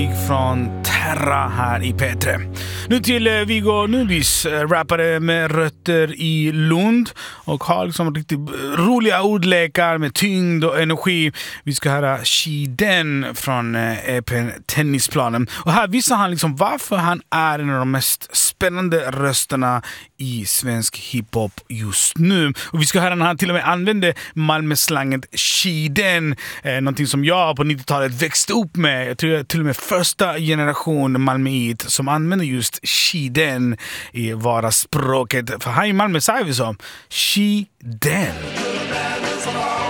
från Terra här i P3. Nu till Viggo Nubis, rappare med rötter i Lund och har liksom riktigt roliga ordlekar med tyngd och energi. Vi ska höra She Den från EP:n Tennisplanen. Och här visar han liksom varför han är en av de mest spännande rösterna i svensk hiphop just nu. Och vi ska höra när han till och med använde Malmö-slanget She Den, någonting som jag på 90-talet växte upp med. Jag tror till och med första generation malmöit som använder just She Den i vardagsspråket. För här i Malmö säger vi så: She Den.